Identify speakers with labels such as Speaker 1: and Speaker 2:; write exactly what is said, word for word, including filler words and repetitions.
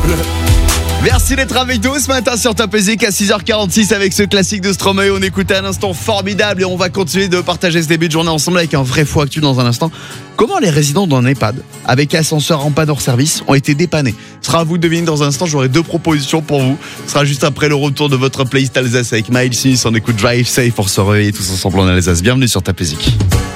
Speaker 1: Merci d'être avec nous ce matin sur Top Music à six heures quarante-six avec ce classique de Stromae. On écoutait un instant formidable et on va continuer de partager ce début de journée ensemble avec un vrai faux actu dans un instant. Comment les résidents d'un EHPAD avec ascenseur en panne hors service ont été dépannés? Ce sera à vous de deviner dans un instant. J'aurai deux propositions pour vous. Ce sera juste après le retour de votre playlist Alsace avec Miles Smith. On écoute Drive Safe pour se réveiller tous ensemble en Alsace. Bienvenue sur Top Music.